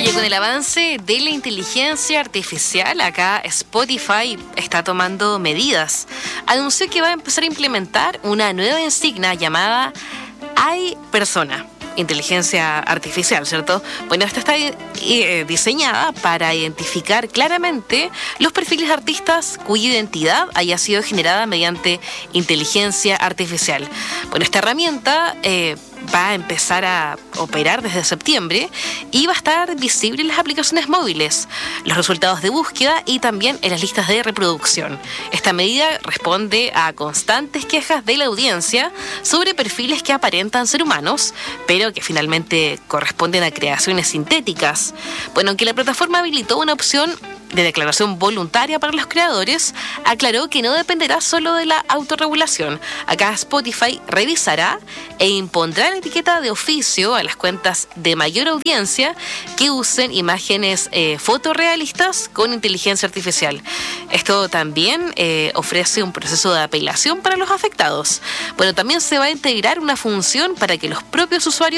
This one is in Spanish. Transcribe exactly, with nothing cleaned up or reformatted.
Oye, con el avance de la inteligencia artificial, acá Spotify está tomando medidas. Anunció que va a empezar a implementar una nueva insignia llamada Hay Persona. Inteligencia artificial, ¿cierto? Bueno, esta está eh, diseñada para identificar claramente los perfiles de artistas cuya identidad haya sido generada mediante inteligencia artificial. Bueno, esta herramienta eh, va a empezar a operar desde septiembre y va a estar visible en las aplicaciones móviles, los resultados de búsqueda y también en las listas de reproducción. Esta medida responde a constantes quejas de la audiencia sobre perfiles que aparentan ser humanos, pero que finalmente corresponden a creaciones sintéticas. Bueno, aunque la plataforma habilitó una opción de declaración voluntaria para los creadores, aclaró que no dependerá solo de la autorregulación. Acá Spotify revisará e impondrá la etiqueta de oficio a las cuentas de mayor audiencia que usen imágenes eh, fotorrealistas con inteligencia artificial. Esto también eh, ofrece un proceso de apelación para los afectados. Bueno, también se va a integrar una función para que los propios usuarios